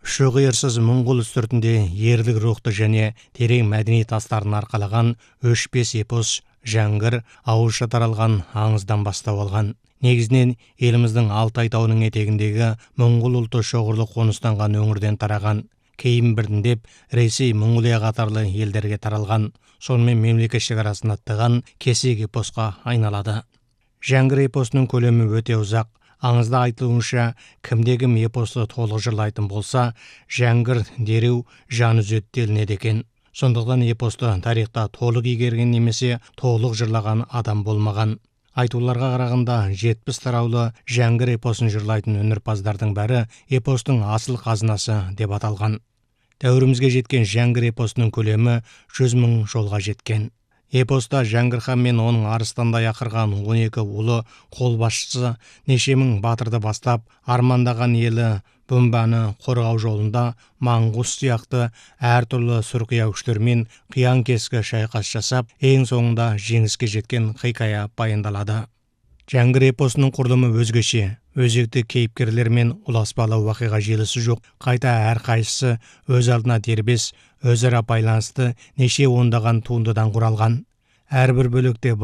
Шөғиырсыз мұңғыл үстіртінде ерлік рухты және терең мәдени тастарын арқалаған өшпес эпос Жәңгір ауызша таралған аңыздан бастау алған. Негізінен еліміздің Алтай тауының етегіндегі мұңғыл ұлты шоғырлы қоныстанған өңірден тараған. Кейін біртіндеп Ресей, Монғолия қатарлы елдерге таралған. Сонымен мемлекет шекарасын аттаған кесек эпосқа айналады. Жәңгір эпосының көлемі өте ұзақ. Аңызда айтылуынша, кімде-кім эпосты толық жырлайтын болса, Жәңгір дереу жан үзеді делінеді екен. Сондықтан эпосты тарихта толық игерген немесе толық жырлаған адам болмаған. Айтуларға қарағанда 70 тараулы Жәңгір эпосын жырлайтын өнерпаздардың бәрі эпостың асыл қазынасы деп аталған. Дәуірімізге жеткен Жәңгір эпосының көлемі 100 мың жолға жеткен. Эпоста Жәңгір хан мен оның арыстандай ақырған 12 ұлы қолбасшысы неше мың батырды бастап, армандаған елі Бөмбаны қорғау жолында Маңғұс сияқты әртүрлі сұрқия күштермен қиян-кескі шайқас жасап, ең соңында жеңіске жеткен хикая баяндалады. Жәңгір эпосының құрылымы өзгеше. Өзекті кейіпкерлер мен ұласпалы уақиға желісі жоқ. Қайта әрқайсысы өз алдына дербес, өзара байланысты неше ондаған туындыдан құралған. Әрбір бөлікте